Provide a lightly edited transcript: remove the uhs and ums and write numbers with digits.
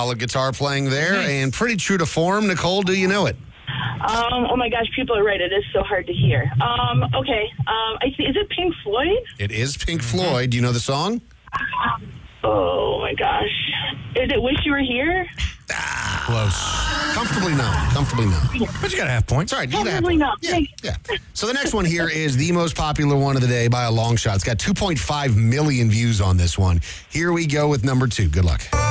Solid guitar playing there, and pretty true to form. Nicole, do you know it? Oh my gosh, people are right. It is so hard to hear. Okay. I see. Is it Pink Floyd? It is Pink Floyd. Do you know the song? Oh my gosh. Is it Wish You Were Here? Close. Comfortably no. But you got a half point. It's all right. You get a half Probably point. not. Yeah. So the next one here is the most popular one of the day by a long shot. It's got 2.5 million views on this one. Here we go with number 2. Good luck.